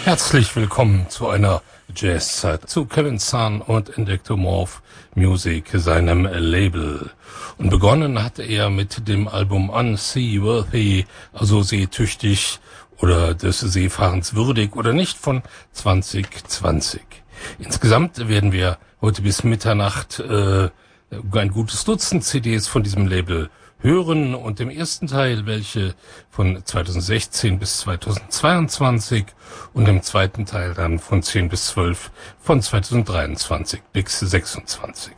Herzlich willkommen zu einer Jazzzeit, zu Kevin Sun und Endectomorph Music, seinem Label. Und begonnen hat er mit dem Album Unseaworthy, also seetüchtig oder des Seefahrens würdig oder nicht, von 2020. Insgesamt werden wir heute bis Mitternacht ein gutes Dutzend CDs von diesem Label hören, und im ersten Teil welche von 2016 bis 2022 und im zweiten Teil dann von 10 bis 12 von 2023 bis 26.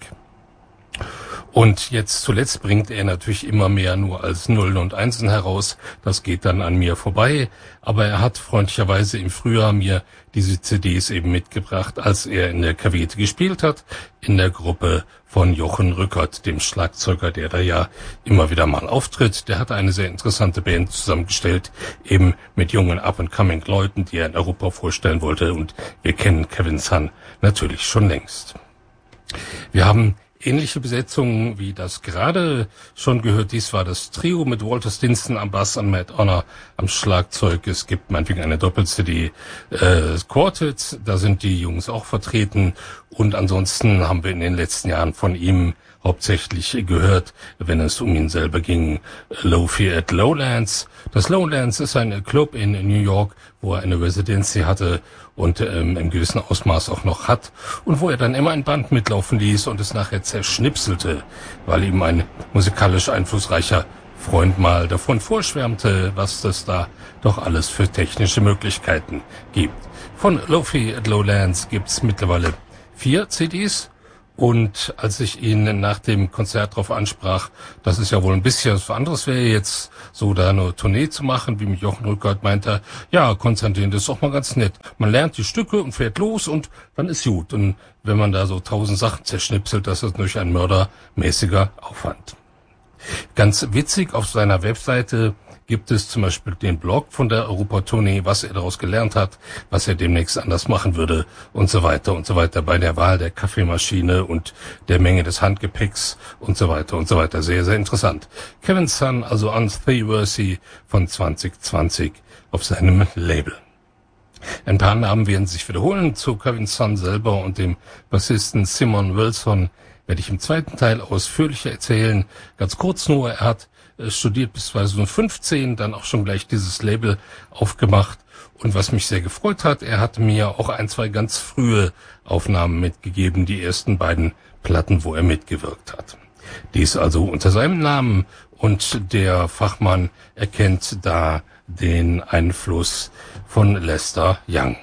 Und jetzt zuletzt bringt er natürlich immer mehr nur als Nullen und Einsen heraus. Das geht dann an mir vorbei. Aber er hat freundlicherweise im Frühjahr mir diese CDs eben mitgebracht, als er in der Kavete gespielt hat, in der Gruppe von Jochen Rückert, dem Schlagzeuger, der da ja immer wieder mal auftritt. Der hat eine sehr interessante Band zusammengestellt, eben mit jungen Up-and-Coming-Leuten, die er in Europa vorstellen wollte. Und wir kennen Kevin Sun natürlich schon längst. Wir haben ähnliche Besetzungen wie das gerade schon gehört. Dies war das Trio mit Walter Stinson am Bass, an Matt Honor am Schlagzeug. Es gibt meinetwegen eine Doppel-CD Quartet, da sind die Jungs auch vertreten. Und ansonsten haben wir in den letzten Jahren von ihm hauptsächlich gehört, wenn es um ihn selber ging, Lo-Fi at Lowlands. Das Lowlands ist ein Club in New York, wo er eine Residency hatte und im gewissen Ausmaß auch noch hat, und wo er dann immer ein Band mitlaufen ließ und es nachher zerschnipselte, weil ihm ein musikalisch einflussreicher Freund mal davon vorschwärmte, was das da doch alles für technische Möglichkeiten gibt. Von Lo-Fi at Lowlands gibt's mittlerweile 4 CDs. Und als ich ihn nach dem Konzert darauf ansprach, dass es ja wohl ein bisschen was anderes wäre, jetzt so da eine Tournee zu machen, wie mit Jochen Rückert, meinte er, ja, Konstantin, das ist doch mal ganz nett. Man lernt die Stücke und fährt los und dann ist gut. Und wenn man da so 1000 Sachen zerschnipselt, das ist durch ein mördermäßiger Aufwand. Ganz witzig, auf seiner Webseite gibt es zum Beispiel den Blog von der Europatournee, was er daraus gelernt hat, was er demnächst anders machen würde und so weiter bei der Wahl der Kaffeemaschine und der Menge des Handgepäcks und so weiter und so weiter. Sehr, sehr interessant. Kevin Sun, also Unseaworthy von 2020 auf seinem Label. Ein paar Namen werden sich wiederholen. Zu Kevin Sun selber und dem Bassisten Simon Wilson werde ich im zweiten Teil ausführlicher erzählen. Ganz kurz nur, er hat studiert bis 2015, dann auch schon gleich dieses Label aufgemacht. Und was mich sehr gefreut hat, er hat mir auch 1, 2 ganz frühe Aufnahmen mitgegeben, die ersten beiden Platten, wo er mitgewirkt hat. Dies also unter seinem Namen, und der Fachmann erkennt da den Einfluss von Lester Young.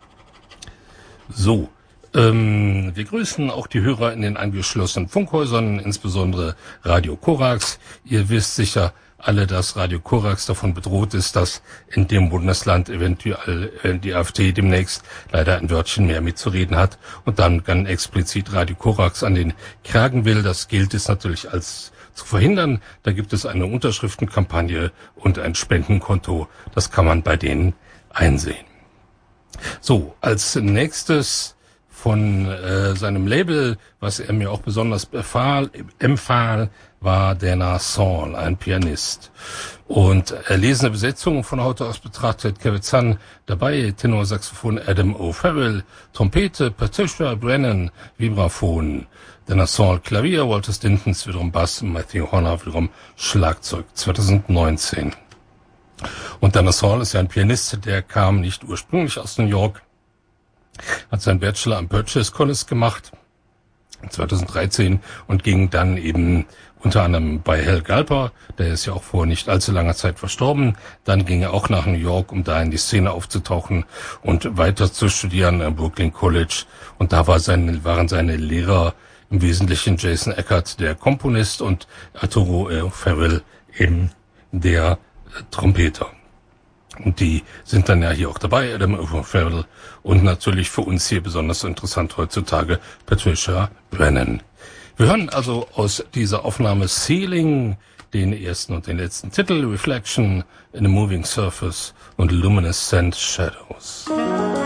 So. Wir grüßen auch die Hörer in den angeschlossenen Funkhäusern, insbesondere Radio Korax. Ihr wisst sicher alle, dass Radio Korax davon bedroht ist, dass in dem Bundesland eventuell die AfD demnächst leider ein Wörtchen mehr mitzureden hat und dann ganz explizit Radio Korax an den Kragen will. Das gilt es natürlich als zu verhindern. Da gibt es eine Unterschriftenkampagne und ein Spendenkonto. Das kann man bei denen einsehen. So, als nächstes von seinem Label, was er mir auch besonders empfahl, war Dana Saul, ein Pianist. Und erlesene Besetzung von heute aus betrachtet, Kevin Sun dabei, Tenorsaxophon Adam O'Farrell, Trompete Patricia Brennan, Vibraphon, Dana Saul Klavier, Walter Stinson wiederum Bass, Matthew Honor wiederum Schlagzeug, 2019. Und Dana Saul ist ja ein Pianist, der kam nicht ursprünglich aus New York, hat seinen Bachelor am Purchase College gemacht 2013 und ging dann eben unter anderem bei Hal Galper, der ist ja auch vor nicht allzu langer Zeit verstorben. Dann ging er auch nach New York, um da in die Szene aufzutauchen und weiter zu studieren am Brooklyn College. Und da waren seine Lehrer im Wesentlichen Jason Eckert, der Komponist, und Arturo Farrell, eben der Trompeter. Und die sind dann ja hier auch dabei, Adam O'Farrell, und natürlich für uns hier besonders interessant heutzutage Patricia Brennan. Wir hören also aus dieser Aufnahme Ceiling den ersten und den letzten Titel, Reflection in a Moving Surface und Luminescent Shadows.